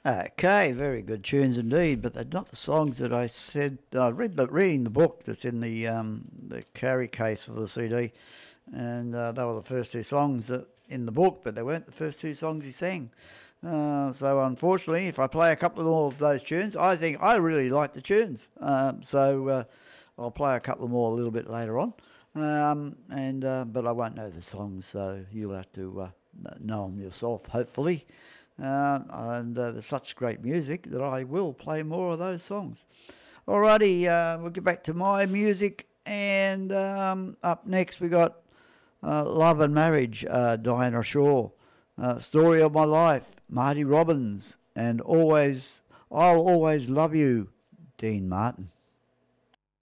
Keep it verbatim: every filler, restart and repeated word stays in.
Okay, very good tunes indeed, but they're not the songs that I said. I read the reading the book that's in the um, the carry case of the C D, and uh, they were the first two songs that in the book, but they weren't the first two songs he sang. Uh, so unfortunately, if I play a couple of more of those tunes, I think I really like the tunes. Um, so uh, I'll play a couple more a little bit later on, um, and uh, but I won't know the songs, so you'll have to uh, know them yourself, hopefully. Uh, and uh, there's such great music that I will play more of those songs. Alrighty, uh, we'll get back to my music, and um, up next we got uh, Love and Marriage, uh, Dinah Shore, uh, Story of My Life, Marty Robbins, and Always, I'll Always Love You, Dean Martin.